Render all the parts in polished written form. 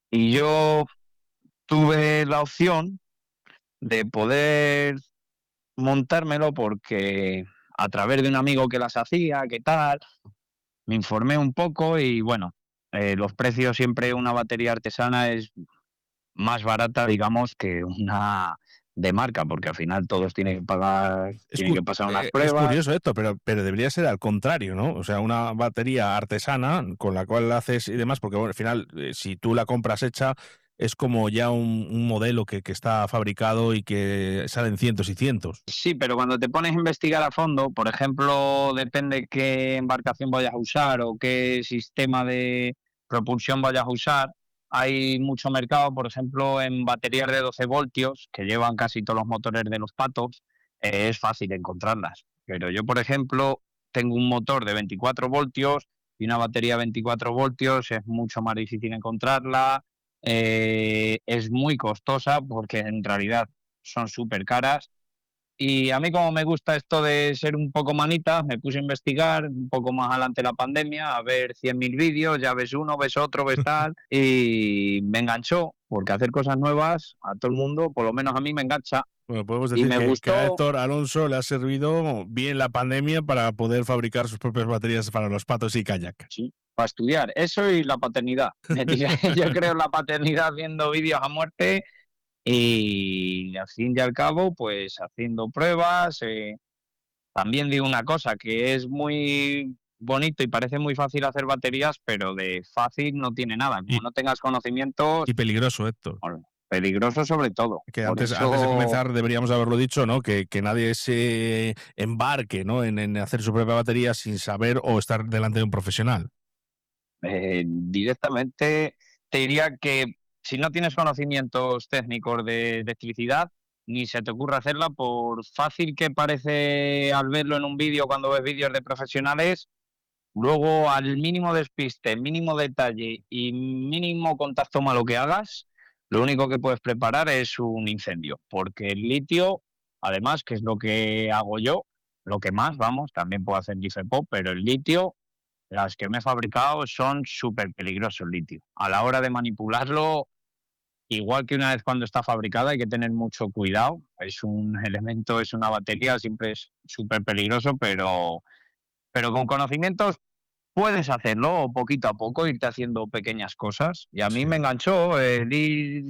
Y yo tuve la opción de poder montármelo porque a través de un amigo que las hacía, qué tal, me informé un poco y bueno, los precios siempre una batería artesana es más barata, digamos, que una de marca, porque al final todos tienen que pasar unas Es pruebas. curioso esto, pero debería ser al contrario, ¿no? O sea, una batería artesana con la cual la haces y demás, porque bueno, al final, si tú la compras hecha, es como ya un modelo que está fabricado y que salen cientos y cientos. Sí, pero cuando te pones a investigar a fondo, por ejemplo, depende qué embarcación vayas a usar o qué sistema de propulsión vayas a usar, hay mucho mercado, por ejemplo, en baterías de 12 voltios, que llevan casi todos los motores de los patos, es fácil encontrarlas. Pero yo, por ejemplo, tengo un motor de 24 voltios y una batería de 24 voltios, es mucho más difícil encontrarla, es muy costosa porque en realidad son súper caras y a mí como me gusta esto de ser un poco manita, me puse a investigar un poco más adelante de la pandemia, a ver 100.000 vídeos, ya ves uno, ves otro, ves tal, y me enganchó, porque hacer cosas nuevas a todo el mundo, por lo menos a mí me engancha, Bueno, podemos y decir me que a gustó, Héctor Alonso le ha servido bien la pandemia para poder fabricar sus propias baterías para los patos y kayak. sí, para estudiar, eso y la paternidad. Me tiré, yo creo, en la paternidad viendo vídeos a muerte, y al fin y al cabo, pues haciendo pruebas, también digo una cosa, que es muy bonito y parece muy fácil hacer baterías, pero de fácil no tiene nada. Como Y, no tengas conocimientos, y peligroso, Héctor. bueno, peligroso sobre todo. Que Por antes de eso, comenzar deberíamos haberlo dicho, ¿no? Que nadie se embarque, ¿no? En hacer su propia batería sin saber o estar delante de un profesional. directamente te diría que si no tienes conocimientos técnicos de electricidad, ni se te ocurre hacerla por fácil que parece al verlo en un vídeo cuando ves vídeos de profesionales. Luego, al mínimo despiste, mínimo detalle y mínimo contacto malo que hagas, lo único que puedes preparar es un incendio, porque el litio, además, que es lo que hago yo, lo que más, vamos, también puedo hacer pop, pero el litio, las que me he fabricado son súper peligrosos el litio. A la hora de manipularlo, igual que una vez cuando está fabricada, hay que tener mucho cuidado. Es un elemento, es una batería, siempre es súper peligroso, pero con conocimientos puedes hacerlo poquito a poco, irte haciendo pequeñas cosas. Y a mí me Sí. enganchó el ir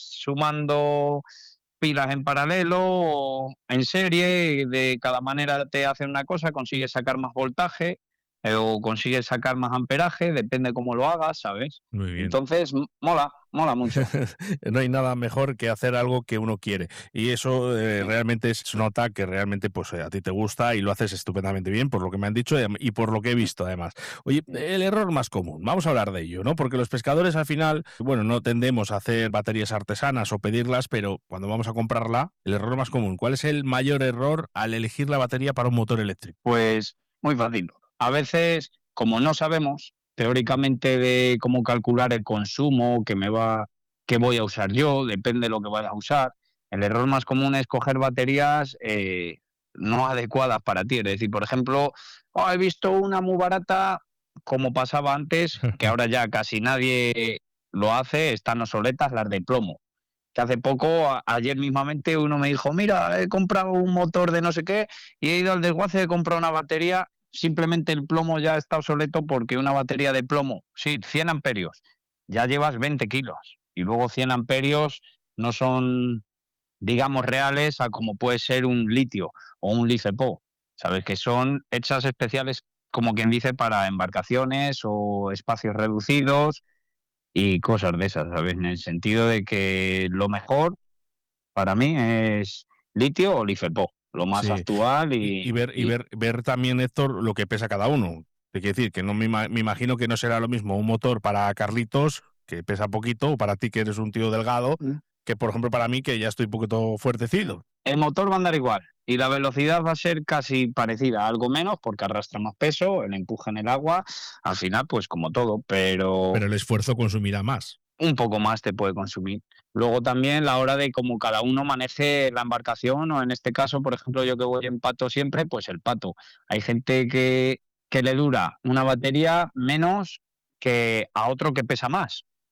sumando pilas en paralelo o en serie, de cada manera te hace una cosa, consigues sacar más voltaje o consigues sacar más amperaje, depende cómo lo hagas, ¿sabes? Muy bien. Entonces, mola mucho. No hay nada mejor que hacer algo que uno quiere. Y eso realmente se nota que realmente pues, a ti te gusta y lo haces estupendamente bien, por lo que me han dicho y por lo que he visto además. Oye, el error más común, vamos a hablar de ello, ¿no? Porque los pescadores al final, bueno, no tendemos a hacer baterías artesanas o pedirlas, pero cuando vamos a comprarla, el error más común, ¿cuál es el mayor error al elegir la batería para un motor eléctrico? Pues muy fácil. A veces, como no sabemos teóricamente de cómo calcular el consumo que voy a usar yo, depende de lo que vaya a usar, el error más común es coger baterías no adecuadas para ti. Es decir, por ejemplo, he visto una muy barata, como pasaba antes, que ahora ya casi nadie lo hace, están obsoletas las de plomo. Que hace poco, ayer mismamente, uno me dijo, mira, he comprado un motor de no sé qué y he ido al desguace, he comprado una batería, simplemente el plomo ya está obsoleto porque una batería de plomo, sí, 100 amperios, ya llevas 20 kilos y luego 100 amperios no son, digamos, reales a como puede ser un litio o un LiFePO, ¿sabes? Que son hechas especiales, como quien dice, para embarcaciones o espacios reducidos y cosas de esas, ¿sabes? En el sentido de que lo mejor para mí es litio o LiFePO, lo más Sí, actual y ver también, Héctor, lo que pesa cada uno. Te quiero decir que no me imagino que no será lo mismo un motor para Carlitos, que pesa poquito, o para ti, que eres un tío delgado, que por ejemplo para mí, que ya estoy un poquito fuertecido. el motor va a andar igual y la velocidad va a ser casi parecida, algo menos porque arrastra más peso, el empuje en el agua, al final pues como todo, pero Pero el esfuerzo consumirá más. un poco más te puede consumir. Luego también la hora de cómo cada uno maneje la embarcación o en este caso, por ejemplo, yo que voy en pato siempre, pues el pato. Hay gente que le dura una batería menos que a otro que pesa más.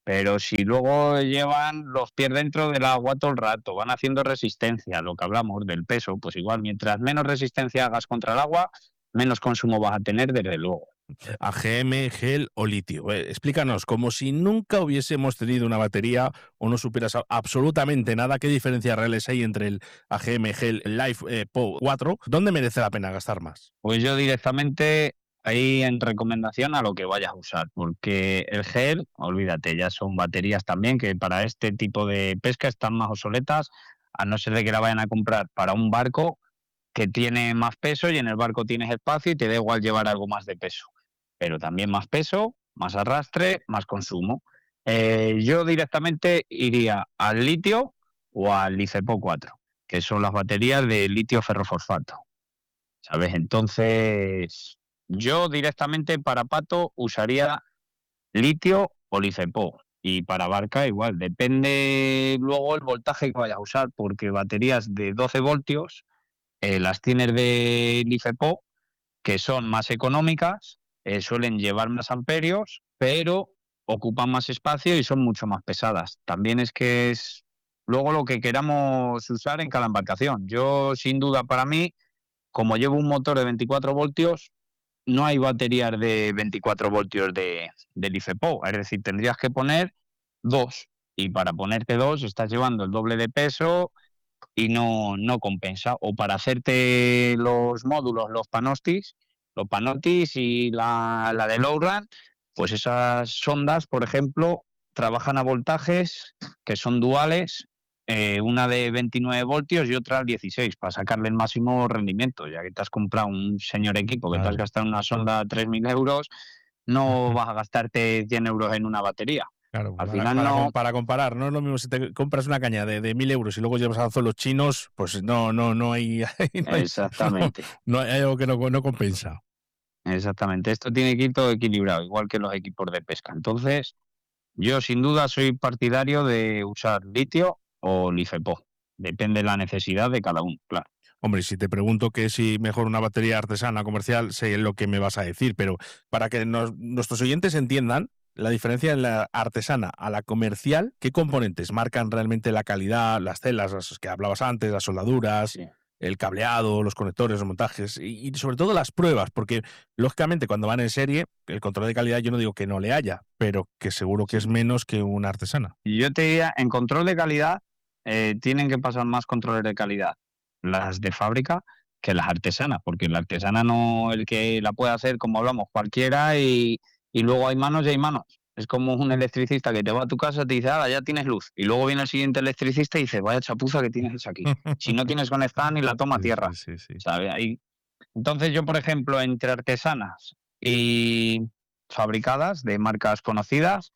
Pero si luego llevan los pies dentro del agua todo el rato, van haciendo resistencia, lo que hablamos del peso, pues igual, mientras menos resistencia hagas contra el agua, menos consumo vas a tener, desde luego. AGM, gel o litio. Explícanos, como si nunca hubiésemos tenido una batería o no supieras absolutamente nada, ¿qué diferencias reales hay entre el AGM, gel, Life Po 4? ¿Dónde merece la pena gastar más? Pues yo directamente ahí en recomendación a lo que vayas a usar, porque el gel, olvídate, ya son baterías también que para este tipo de pesca están más obsoletas, a no ser de que la vayan a comprar para un barco que tiene más peso y en el barco tienes espacio y te da igual llevar algo más de peso. Pero también más peso, más arrastre, más consumo. Yo directamente iría al litio o al LiFePO 4, que son las baterías de litio ferrofosfato, ¿sabes? Entonces, yo directamente para pato usaría litio o LiFePO. Y para barca igual, depende luego el voltaje que vayas a usar, porque baterías de 12 voltios las tienes de LiFePO, que son más económicas, suelen llevar más amperios, pero ocupan más espacio y son mucho más pesadas. También es que es luego lo que queramos usar en cada embarcación. Yo, sin duda, para mí, como llevo un motor de 24 voltios, no hay baterías de 24 voltios de LiFePO. Es decir, tendrías que poner dos. Y para ponerte dos, estás llevando el doble de peso y no compensa. O para hacerte los módulos, los Panotis y la de Lowrun, pues esas sondas, por ejemplo, trabajan a voltajes que son duales, una de 29 voltios y otra al 16, para sacarle el máximo rendimiento. Ya que te has comprado un señor equipo, que te has Claro. gastado en una sonda 3.000 euros, no vas a gastarte 100 euros en una batería. Claro, Al final no. para comparar, no es lo mismo si te compras una caña de 1.000 euros y luego llevas a anzuelos chinos, pues no hay, no, Exactamente. no hay algo que no compensa. Exactamente, esto tiene que ir todo equilibrado, igual que los equipos de pesca. Entonces, yo sin duda soy partidario de usar litio o LiFePO. Depende de la necesidad de cada uno, claro. Hombre, si te pregunto que si mejor una batería artesana comercial, sé lo que me vas a decir, pero para que nuestros oyentes entiendan la diferencia en la artesana a la comercial, ¿qué componentes marcan realmente la calidad, las telas, las que hablabas antes, las soldaduras, Sí. el cableado, los conectores, los montajes y sobre todo las pruebas? Porque lógicamente cuando van en serie, el control de calidad yo no digo que no le haya, pero que seguro que es Sí. menos que una artesana. Y yo te diría, en control de calidad, tienen que pasar más controles de calidad las de fábrica que las artesanas, porque la artesana no, el que la puede hacer, como hablamos, cualquiera, y luego hay manos y hay manos. Es como un electricista que te va a tu casa y te dice, ah, ya tienes luz. Y luego viene el siguiente electricista y dice, vaya chapuza que tienes aquí. Si no tienes conectada ni la toma a Sí, tierra. sí. ¿Sabes? Entonces yo, por ejemplo, entre artesanas y fabricadas de marcas conocidas,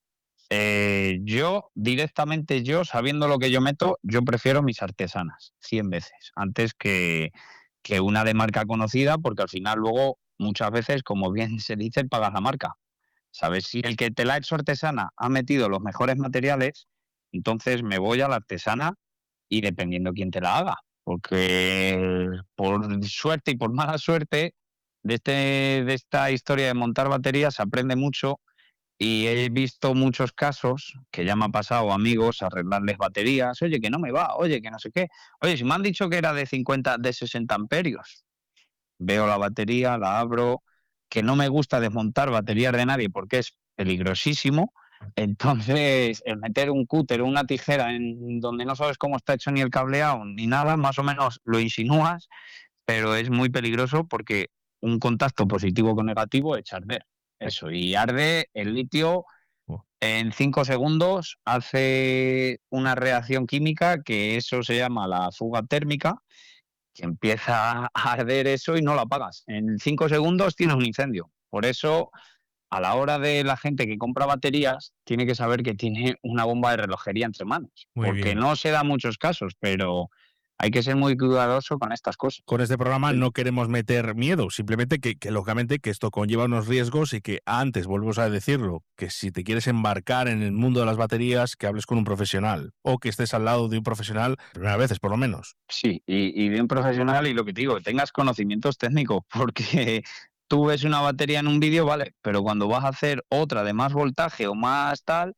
yo directamente, yo sabiendo lo que yo meto, yo prefiero mis artesanas 100 veces antes que una de marca conocida, porque al final luego muchas veces, como bien se dice, pagas la marca. ¿Sabes? Si el que te la ha hecho artesana ha metido los mejores materiales, entonces me voy a la artesana y dependiendo quién te la haga. Porque por suerte y por mala suerte de esta historia de montar baterías se aprende mucho y he visto muchos casos que ya me ha pasado amigos arreglarles baterías, oye, que no me va, oye, que no sé qué. Oye, si me han dicho que era de 50, de 60 amperios, veo la batería, la abro, que no me gusta desmontar baterías de nadie porque es peligrosísimo. Entonces, el meter un cúter o una tijera en donde no sabes cómo está hecho ni el cableado ni nada, más o menos lo insinúas, pero es muy peligroso porque un contacto positivo con negativo echa a arder. Eso, y arde el litio Oh. en 5 segundos, hace una reacción química que eso se llama la fuga térmica, que empieza a arder eso y no lo apagas. En 5 segundos tienes un incendio. Por eso, a la hora de la gente que compra baterías, tiene que saber que tiene una bomba de relojería entre manos. Muy Porque bien. no se da muchos casos, pero hay que ser muy cuidadoso con estas cosas. Con este programa no queremos meter miedo, simplemente que lógicamente que esto conlleva unos riesgos y que antes, volvemos a decirlo, que si te quieres embarcar en el mundo de las baterías, que hables con un profesional o que estés al lado de un profesional, primeras veces por lo menos. Sí, y de un profesional y lo que te digo, que tengas conocimientos técnicos, porque tú ves una batería en un vídeo, vale, pero cuando vas a hacer otra de más voltaje o más tal,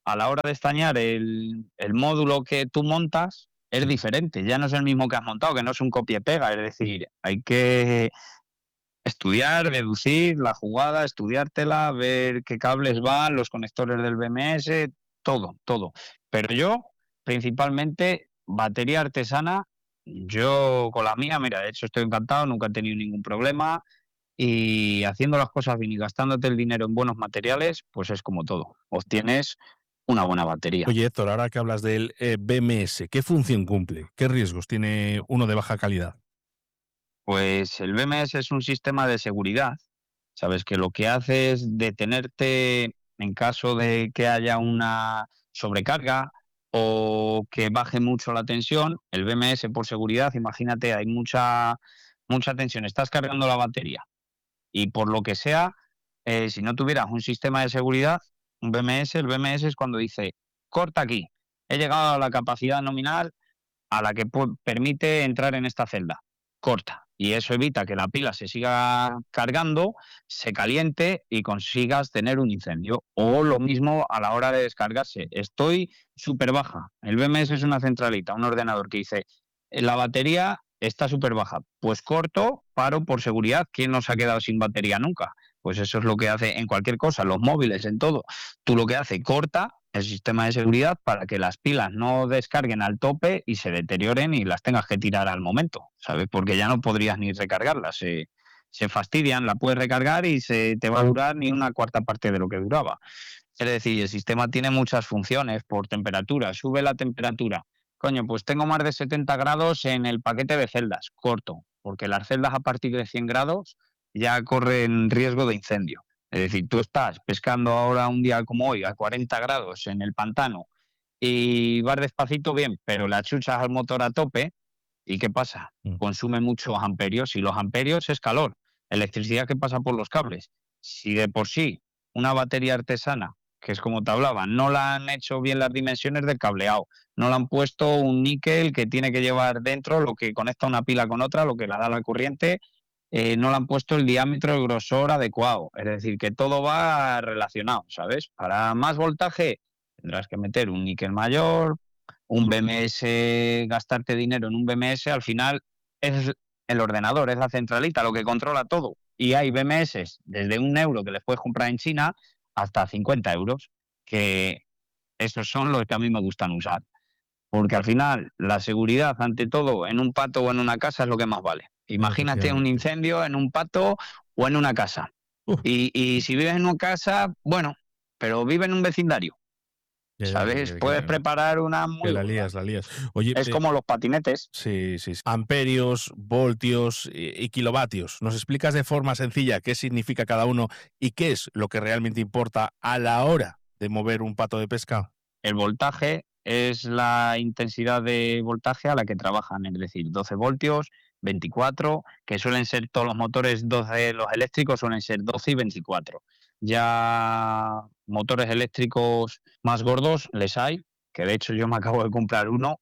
a la hora de estañar el módulo que tú montas es diferente, ya no es el mismo que has montado, que no es un copia y pega, es decir, hay que estudiar, deducir la jugada, estudiártela, ver qué cables van, los conectores del BMS, todo, todo. Pero yo, principalmente, batería artesana, yo con la mía, mira, de hecho estoy encantado, nunca he tenido ningún problema y haciendo las cosas bien y gastándote el dinero en buenos materiales, pues es como todo, obtienes una buena batería. Oye, Héctor, ahora que hablas del BMS, ¿qué función cumple? ¿Qué riesgos tiene uno de baja calidad? Pues el BMS es un sistema de seguridad, sabes que lo que hace es detenerte en caso de que haya una sobrecarga o que baje mucho la tensión. El BMS por seguridad, imagínate, hay mucha tensión, estás cargando la batería y por lo que sea, si no tuvieras un sistema de seguridad, un BMS, el BMS es cuando dice, corta aquí, he llegado a la capacidad nominal a la que permite entrar en esta celda. Corta. Y eso evita que la pila se siga cargando, se caliente y consigas tener un incendio. O lo mismo a la hora de descargarse. Estoy súper baja. El BMS es una centralita, un ordenador que dice, la batería está súper baja. Pues corto, paro por seguridad. ¿Quién no se ha quedado sin batería nunca? Pues eso es lo que hace en cualquier cosa, los móviles, en todo. Tú lo que hace, corta el sistema de seguridad para que las pilas no descarguen al tope y se deterioren y las tengas que tirar al momento, ¿sabes? Porque ya no podrías ni recargarlas, se fastidian, la puedes recargar y se te va a durar ni una cuarta parte de lo que duraba. Es decir, el sistema tiene muchas funciones por temperatura, sube la temperatura. Coño, pues tengo más de 70 grados en el paquete de celdas, corto, porque las celdas a partir de 100 grados ya corren riesgo de incendio. Es decir, tú estás pescando ahora un día como hoy a 40 grados en el pantano y vas despacito bien, pero le achuchas al motor a tope y ¿qué pasa? Mm. Consume muchos amperios y los amperios es calor, electricidad que pasa por los cables. Si de por sí una batería artesana, que es como te hablaba, no la han hecho bien las dimensiones del cableado, no le han puesto un níquel que tiene que llevar dentro lo que conecta una pila con otra, lo que la da la corriente, no le han puesto el diámetro, el grosor adecuado. Es decir, que todo va relacionado, ¿sabes? Para más voltaje tendrás que meter un níquel mayor, un BMS, gastarte dinero en un BMS, al final es el ordenador, es la centralita lo que controla todo. Y hay BMS desde 1 euro que les puedes comprar en China hasta 50 euros, que esos son los que a mí me gustan usar. Porque al final la seguridad, ante todo, en un pato o en una casa es lo que más vale. Imagínate un Efectivamente. incendio en un pato o en una casa. Uh, Y si vives en una casa, bueno, pero vive en un vecindario, ya, ¿sabes? Puedes preparar una que muy la gorda. lías, la lías. Oye, Es como los patinetes. sí, sí, sí. Amperios, voltios y kilovatios. ¿Nos explicas de forma sencilla qué significa cada uno y qué es lo que realmente importa a la hora de mover un pato de pesca? El voltaje es la intensidad de voltaje a la que trabajan, es decir, 12 voltios, 24, que suelen ser todos los motores 12, los eléctricos suelen ser 12 y 24. Ya motores eléctricos más gordos les hay, que de hecho yo me acabo de comprar uno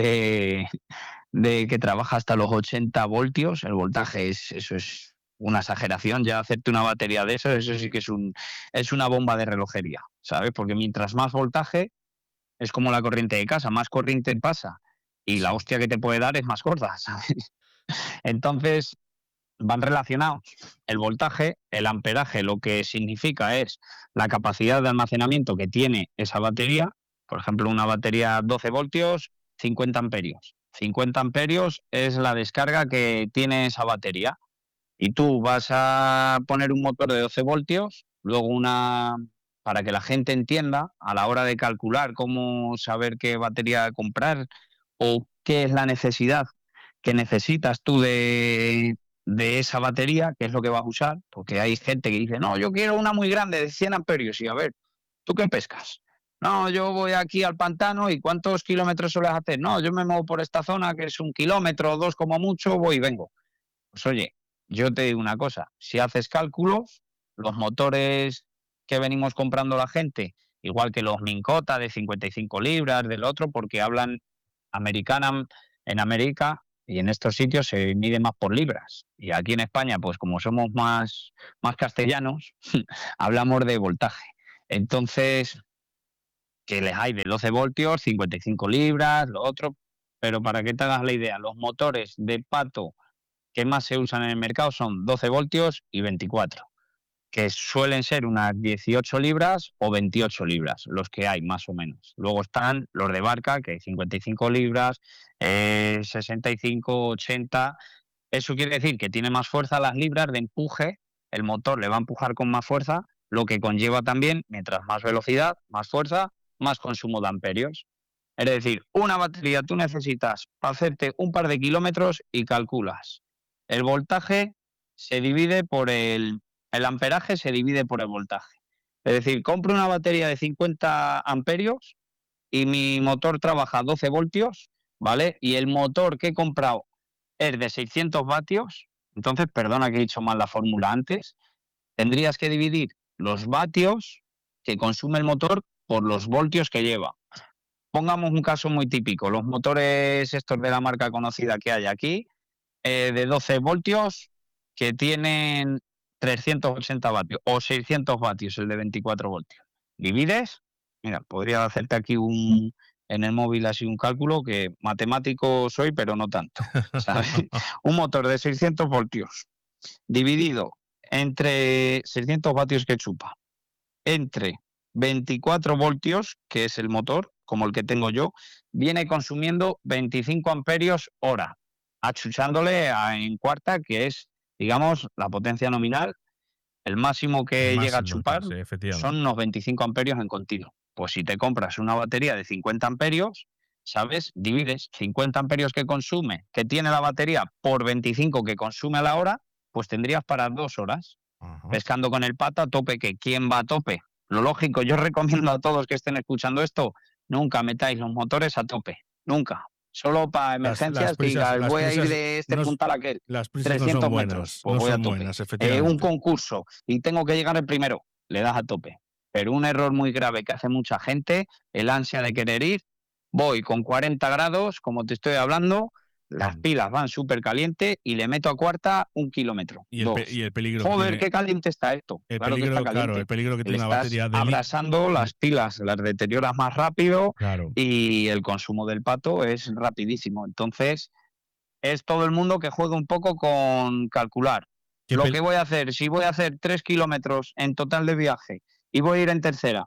de que trabaja hasta los 80 voltios. El voltaje eso es una exageración. Ya hacerte una batería de eso sí que es una bomba de relojería, ¿sabes? Porque mientras más voltaje, es como la corriente de casa, más corriente pasa y la Sí. hostia que te puede dar es más gorda, ¿sabes? Entonces, van relacionados. El voltaje, el amperaje, lo que significa es la capacidad de almacenamiento que tiene esa batería. Por ejemplo, una batería 12 voltios, 50 amperios. 50 amperios es la descarga que tiene esa batería. Y tú vas a poner un motor de 12 voltios, luego para que la gente entienda a la hora de calcular cómo saber qué batería comprar o qué es la necesidad que necesitas tú de esa batería, qué es lo que vas a usar, porque hay gente que dice, no, yo quiero una muy grande de 100 amperios, y a ver, ¿tú qué pescas? No, yo voy aquí al pantano y ¿cuántos kilómetros sueles hacer? No, yo me muevo por esta zona que es 1 kilómetro o 2 como mucho, voy y vengo. Pues oye, yo te digo una cosa, si haces cálculos, los motores que venimos comprando la gente, igual que los Mincota de 55 libras, del otro, porque hablan americana en América y en estos sitios se mide más por libras. Y aquí en España, pues como somos más castellanos, hablamos de voltaje. Entonces, que les hay de 12 voltios, 55 libras, lo otro, pero para que te hagas la idea, los motores de Pato que más se usan en el mercado son 12 voltios y 24, que suelen ser unas 18 libras o 28 libras, los que hay más o menos. Luego están los de Barca, que hay 55 libras, 65, 80. Eso quiere decir que tiene más fuerza las libras de empuje, el motor le va a empujar con más fuerza, lo que conlleva también, mientras más velocidad, más fuerza, más consumo de amperios. Es decir, una batería tú necesitas para hacerte un par de kilómetros y calculas. El voltaje se divide por el amperaje se divide por el voltaje. Es decir, compro una batería de 50 amperios y mi motor trabaja a 12 voltios, ¿vale? Y el motor que he comprado es de 600 vatios, entonces, perdona que he dicho mal la fórmula antes, tendrías que dividir los vatios que consume el motor por los voltios que lleva. Pongamos un caso muy típico, los motores estos de la marca conocida que hay aquí, de 12 voltios, que tienen 380 vatios o 600 vatios, el de 24 voltios. Divides, mira, podría hacerte aquí en el móvil así un cálculo, que matemático soy, pero no tanto, ¿sabes? Un motor de 600 voltios dividido entre 600 vatios que chupa, entre 24 voltios, que es el motor, como el que tengo yo, viene consumiendo 25 amperios hora, achuchándole en cuarta, que es, digamos, la potencia nominal. El máximo que llega a chupar Sí, son unos 25 amperios en continuo. Pues si te compras una batería de 50 amperios, ¿sabes? Divides 50 amperios que consume, que tiene la batería, por 25 que consume a la hora, pues tendrías para 2 horas. Ajá. Pescando con el pato a tope, que ¿quién va a tope? Lo lógico, yo recomiendo a todos que estén escuchando esto, nunca metáis los motores a tope, nunca. Solo para emergencias, digas, voy a ir de este puntal a aquel, Las prisas no 300 son metros, buenas, pues no voy a son tope. buenas, Un efectivamente. concurso y tengo que llegar el primero, le das a tope. Pero un error muy grave que hace mucha gente, el ansia de querer ir, voy con 40 grados, como te estoy hablando, las pilas van súper calientes y le meto a cuarta 1 kilómetro. Y el peligro Joder, que tiene, qué caliente está esto. Claro que está caliente. el peligro que Le tiene una estás batería de abrasando las pilas, las deterioras más rápido Claro. y el consumo del pato es rapidísimo. Entonces, es todo el mundo que juega un poco con calcular. Lo que voy a hacer, si voy a hacer 3 kilómetros en total de viaje y voy a ir en tercera,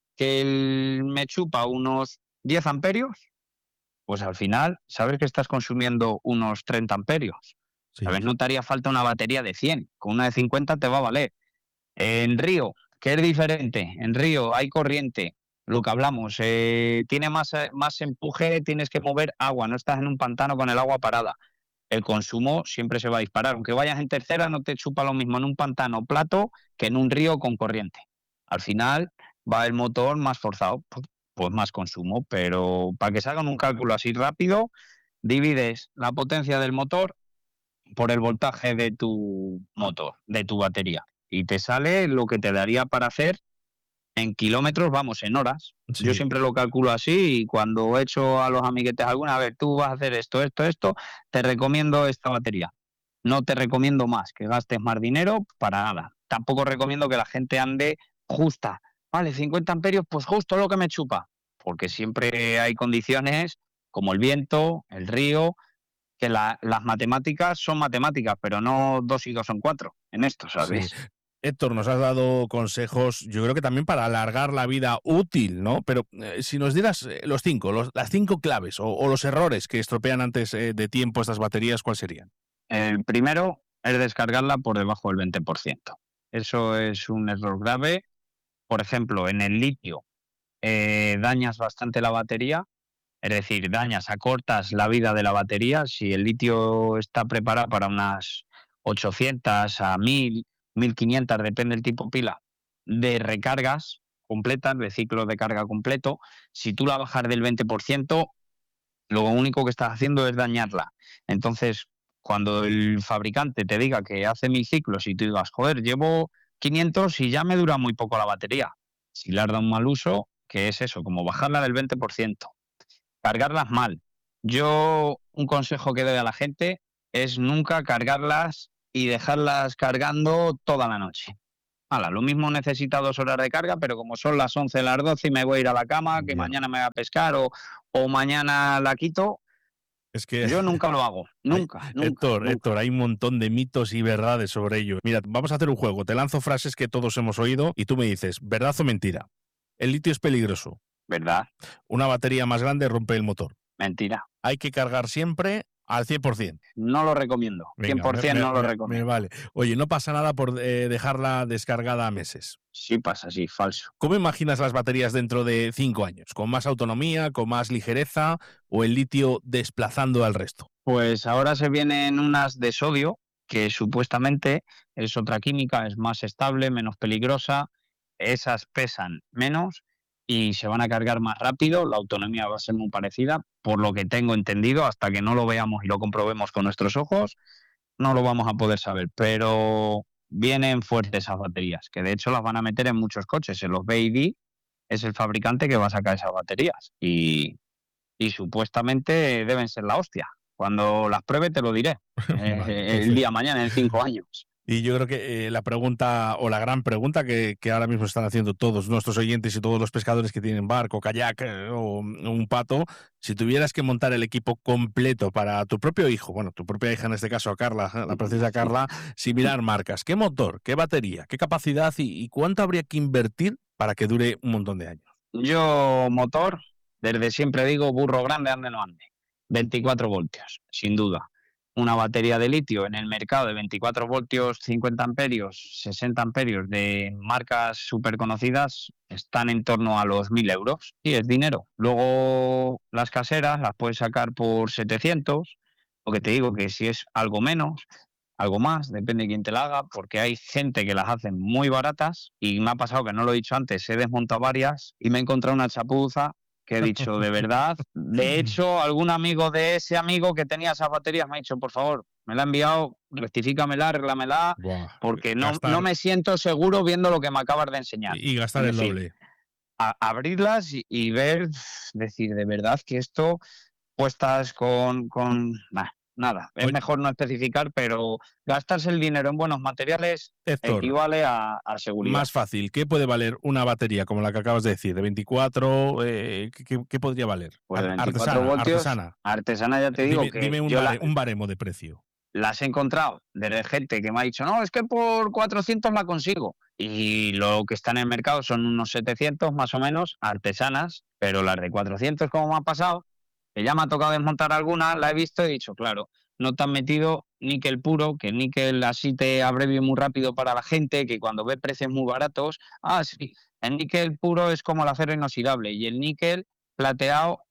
que me chupa unos 10 amperios, pues al final sabes que estás consumiendo unos 30 amperios. Sí. ¿Sabes? No te haría falta una batería de 100, con una de 50 te va a valer. En Río, que es diferente, en Río hay corriente, lo que hablamos, tiene más empuje, tienes que mover agua, no estás en un pantano con el agua parada. El consumo siempre se va a disparar. Aunque vayas en tercera, no te chupa lo mismo en un pantano plato que en un río con corriente. Al final va el motor más forzado, pues más consumo, pero para que se hagan un cálculo así rápido, divides la potencia del motor por el voltaje de tu motor, de tu batería, y te sale lo que te daría para hacer en kilómetros, vamos, en horas. Sí. Yo siempre lo calculo así y cuando he hecho a los amiguetes alguna vez, tú vas a hacer esto, te recomiendo esta batería. No te recomiendo más, que gastes más dinero para nada. Tampoco recomiendo que la gente ande justa. Vale, 50 amperios, pues justo lo que me chupa. Porque siempre hay condiciones como el viento, el río, que las matemáticas son matemáticas, pero no 2 y 2 son 4 en esto, ¿sabes? Sí. Héctor, nos has dado consejos, yo creo que también para alargar la vida útil, ¿no? Pero si nos dieras las 5 claves o los errores que estropean antes de tiempo estas baterías, ¿cuáles serían? El primero es descargarla por debajo del 20%. Eso es un error grave. Por ejemplo, en el litio dañas bastante la batería, es decir, acortas la vida de la batería. Si el litio está preparado para unas 800 a 1000, 1500, depende del tipo pila, de recargas completas, de ciclo de carga completo, si tú la bajas del 20%, lo único que estás haciendo es dañarla. Entonces, cuando el fabricante te diga que hace 1000 ciclos y tú digas, joder, llevo 500 y ya me dura muy poco la batería. Si le has dado un mal uso, ¿qué es eso? Como bajarla del 20%. Cargarlas mal. Yo, un consejo que doy a la gente es nunca cargarlas y dejarlas cargando toda la noche. Ala, lo mismo necesita 2 horas de carga, pero como son las 11, las 12 y me voy a ir a la cama, que Ya. mañana me voy a pescar o mañana la quito, Es que yo nunca lo hago. Nunca. Héctor, hay un montón de mitos y verdades sobre ello. Mira, vamos a hacer un juego. Te lanzo frases que todos hemos oído y tú me dices, ¿verdad o mentira? El litio es peligroso. ¿Verdad? Una batería más grande rompe el motor. Mentira. Hay que cargar siempre al 100%. No lo recomiendo. Venga, 100% no lo me recomiendo. vale. Oye, no pasa nada por dejarla descargada a meses. Sí pasa, sí, falso. ¿Cómo imaginas las baterías dentro de 5 años? ¿Con más autonomía, con más ligereza o el litio desplazando al resto? Pues ahora se vienen unas de sodio, que supuestamente es otra química, es más estable, menos peligrosa. Esas pesan menos y se van a cargar más rápido. La autonomía va a ser muy parecida, por lo que tengo entendido, hasta que no lo veamos y lo comprobemos con nuestros ojos, no lo vamos a poder saber. Pero vienen fuertes esas baterías, que de hecho las van a meter en muchos coches. En los BYD es el fabricante que va a sacar esas baterías y supuestamente deben ser la hostia. Cuando las pruebe te lo diré. Vale, El día mañana, en 5 años. Y yo creo que la pregunta o la gran pregunta que ahora mismo están haciendo todos nuestros oyentes y todos los pescadores que tienen barco, kayak o un pato, si tuvieras que montar el equipo completo para tu propio hijo, bueno, tu propia hija en este caso, a Carla, la princesa Carla, sin mirar marcas, ¿qué motor, qué batería, qué capacidad y cuánto habría que invertir para que dure un montón de años? Yo, motor, desde siempre digo, burro grande, ande no ande. 24 voltios, sin duda. Una batería de litio en el mercado de 24 voltios, 50 amperios, 60 amperios de marcas súper conocidas están en torno a los 1.000 euros. Sí, es dinero. Luego las caseras las puedes sacar por 700, lo que te digo que si es algo menos, algo más, depende de quién te la haga, porque hay gente que las hace muy baratas y me ha pasado que no lo he dicho antes, he desmontado varias y me he encontrado una chapuza que he dicho, de verdad. De hecho, algún amigo de ese amigo que tenía esas baterías me ha dicho, por favor, me la ha enviado, rectifícamela, arréglamela, Buah, porque no gastar me siento seguro viendo lo que me acabas de enseñar. y gastar Es el decir, doble. abrirlas y ver, decir, de verdad que esto puestas nah, nada, es Oye, mejor no especificar, pero gastarse el dinero en buenos materiales Héctor, equivale a seguridad. más fácil, ¿qué puede valer una batería como la que acabas de decir, de 24? ¿Qué podría valer? Pues de 24 voltios, Artesana. artesana ya te digo que Dime yo un baremo de precio. las he encontrado desde gente que me ha dicho, no, es que por 400 la consigo. Y lo que está en el mercado son unos 700 más o menos, artesanas, pero las de 400, como me ha pasado, que ya me ha tocado desmontar alguna, la he visto y he dicho, claro, no te han metido níquel puro, que el níquel así te abrevie muy rápido para la gente, que cuando ve precios muy baratos, sí, el níquel puro es como el acero inoxidable y el níquel plateado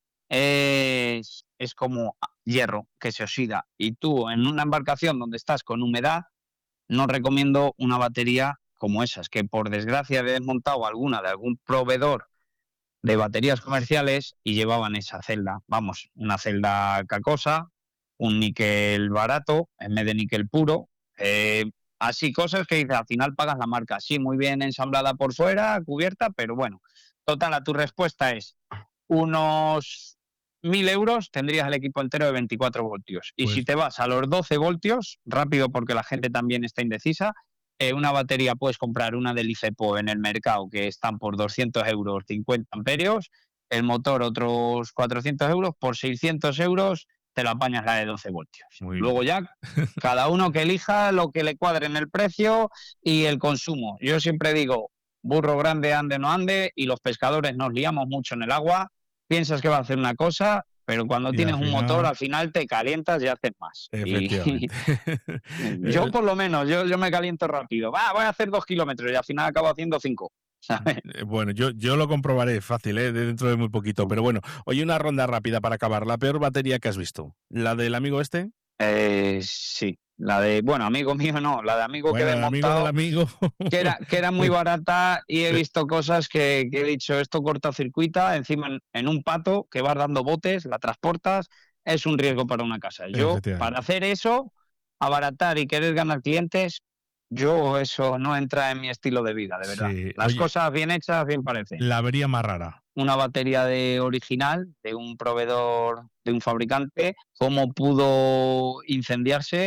es como hierro que se oxida. Y tú en una embarcación donde estás con humedad, no recomiendo una batería como esas, que por desgracia he desmontado alguna de algún proveedor de baterías comerciales y llevaban esa celda, vamos, una celda cacosa, un níquel barato en vez de níquel puro, así cosas que dices, al final pagas la marca, sí, muy bien ensamblada por fuera, cubierta, pero bueno, total, a tu respuesta es unos 1.000 euros tendrías el equipo entero de 24 voltios. Y si Pues te vas a los 12 voltios, rápido porque la gente también está indecisa, una batería puedes comprar una del IFEPO en el mercado que están por 200 euros, 50 amperios, el motor otros 400 euros, por 600 euros te la apañas la de 12 voltios. muy Luego bien. ya cada uno que elija lo que le cuadre en el precio y el consumo. Yo siempre digo, burro grande ande no ande, y los pescadores nos liamos mucho en el agua, piensas que va a hacer una cosa, pero cuando Y tienes al un motor, final, al final te calientas y haces más. Y efectivamente. yo por lo menos, yo me caliento rápido. Voy a hacer 2 kilómetros y al final acabo haciendo 5. ¿Sabes? Bueno, yo lo comprobaré fácil, dentro de muy poquito. Pero bueno, oye, una ronda rápida para acabar. ¿La peor batería que has visto? ¿La del amigo este? Sí, la de, bueno, amigo mío no, la de amigo que he Bueno, el amigo del desmontado, amigo. que era muy barata y he visto cosas que he dicho, esto cortocircuita, encima en un pato que vas dando botes, la transportas, es un riesgo para una casa. Yo, para Efectivamente. hacer eso, abaratar y querer ganar clientes, yo eso no entra en mi estilo de vida, de verdad. Sí. Las Oye, cosas bien hechas, bien parecen. la avería más rara. Una batería de original de un proveedor, de un fabricante, cómo pudo incendiarse,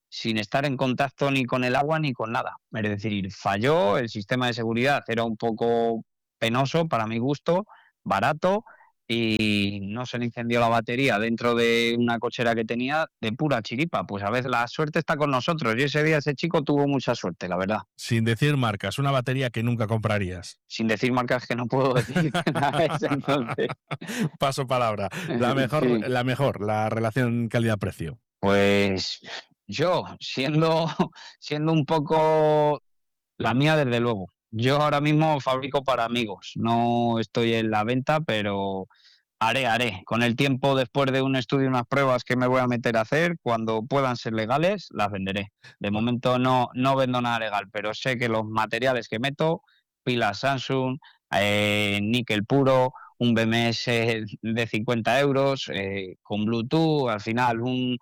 sin estar en contacto ni con el agua ni con nada. Es decir, falló, el sistema de seguridad era un poco penoso para mi gusto, barato, y no se le incendió la batería dentro de una cochera que tenía de pura chiripa. Pues a veces la suerte está con nosotros, y ese día ese chico tuvo mucha suerte, la verdad. Sin decir marcas, una batería que nunca comprarías. Sin decir marcas que no puedo decir, ¿sabes? Entonces, Paso palabra. sí. La relación calidad-precio. Pues yo, siendo un poco la mía, desde luego. Yo ahora mismo fabrico para amigos, no estoy en la venta, pero haré. Con el tiempo, después de un estudio y unas pruebas que me voy a meter a hacer, cuando puedan ser legales, las venderé. De momento no vendo nada legal, pero sé que los materiales que meto, pilas Samsung, níquel puro, un BMS de 50 euros, con Bluetooth, al final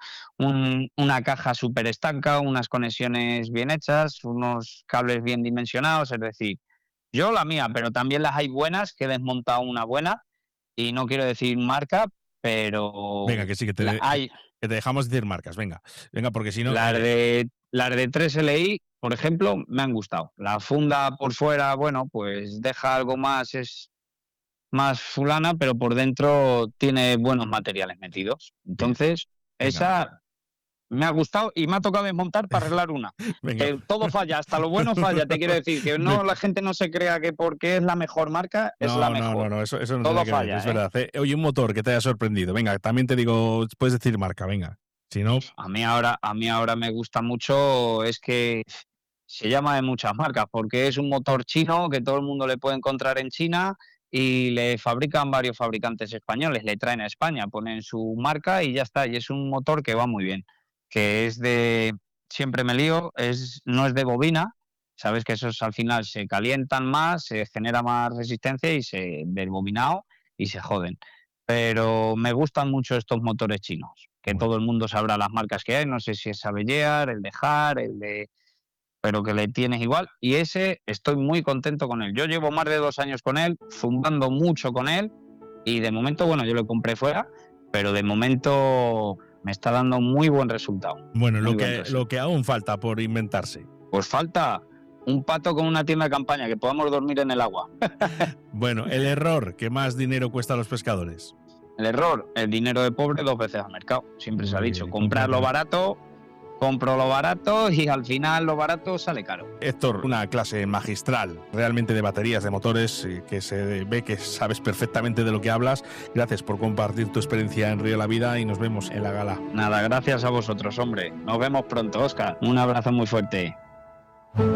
una caja súper estanca, unas conexiones bien hechas, unos cables bien dimensionados, es decir, yo la mía, pero también las hay buenas, que he desmontado una buena, y no quiero decir marca, pero Venga, que sí, hay que te dejamos decir marcas. Venga, porque si no... las de 3LI, por ejemplo, me han gustado. La funda por fuera, bueno, pues deja algo más, es más fulana, pero por dentro tiene buenos materiales metidos. Bien, Entonces, venga, esa me ha gustado y me ha tocado desmontar para arreglar una. venga. Que todo falla, hasta lo bueno falla, te quiero decir, que no, la gente no se crea que porque es la mejor marca, es la mejor. No, eso no Todo tiene que ver, falla, es verdad. Oye, un motor que te haya sorprendido. Venga, también te digo, puedes decir marca, venga. Si no, A mí ahora me gusta mucho, es que se llama de muchas marcas, porque es un motor chino que todo el mundo le puede encontrar en China y le fabrican varios fabricantes españoles, le traen a España, ponen su marca y ya está. Y es un motor que va muy bien, que es siempre me lío, no es de bobina, sabes que esos al final se calientan más, se genera más resistencia y del bobinado y se joden. Pero me gustan mucho estos motores chinos, que bueno, todo el mundo sabrá las marcas que hay, no sé si es Sabeller, el de Har, pero que le tienes igual, y ese estoy muy contento con él. Yo llevo más de 2 años con él, zumbando mucho con él, y de momento, bueno, yo lo compré fuera, pero de momento me está dando muy buen resultado. bueno, Muy lo que aún falta por inventarse. Pues falta un pato con una tienda de campaña, que podamos dormir en el agua. Bueno, el error que más dinero cuesta a los pescadores. El error, el dinero de pobre 2 veces al mercado, siempre se ha Muy dicho, bien, comprar lo completamente. barato, compro lo barato y al final lo barato sale caro. Héctor, una clase magistral realmente de baterías, de motores, que se ve que sabes perfectamente de lo que hablas. Gracias por compartir tu experiencia en Río La Vida y nos vemos en la gala. Nada, gracias a vosotros, hombre. Nos vemos pronto, Óscar. Un abrazo muy fuerte.